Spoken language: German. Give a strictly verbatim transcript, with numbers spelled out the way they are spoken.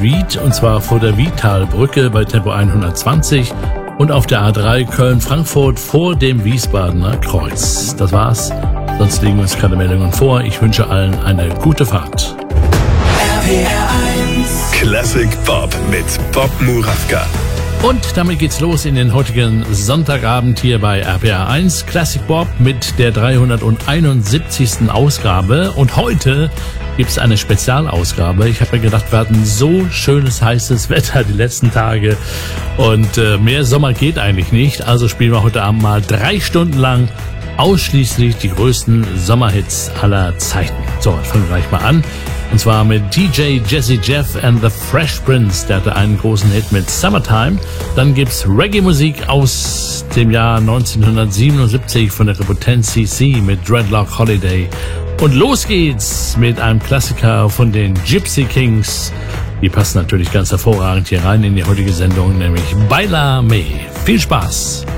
Wied, und zwar vor der Wiedtalbrücke bei Tempo hundertzwanzig und auf der A drei Köln-Frankfurt vor dem Wiesbadener Kreuz. Das war's, sonst liegen uns keine Meldungen vor. Ich wünsche allen eine gute Fahrt. R P R eins Classic Bob mit Bob Murawka. Und damit geht's los in den heutigen Sonntagabend hier bei R P R eins Classic Bob mit der dreihunderteinundsiebzigsten Ausgabe. Und heute gibt's eine Spezialausgabe. Ich habe mir gedacht, wir hatten so schönes, heißes Wetter die letzten Tage und äh, mehr Sommer geht eigentlich nicht. Also spielen wir heute Abend mal drei Stunden lang ausschließlich die größten Sommerhits aller Zeiten. So, fangen wir gleich mal an. Und zwar mit D J Jazzy Jeff and the Fresh Prince. Der hatte einen großen Hit mit Summertime. Dann gibt's Reggae-Musik aus dem Jahr neunzehnhundertsiebenundsiebzig von der Gruppe C C mit Dreadlock Holiday. Und los geht's mit einem Klassiker von den Gypsy Kings. Die passen natürlich ganz hervorragend hier rein in die heutige Sendung, nämlich Baila Me. Viel Spaß!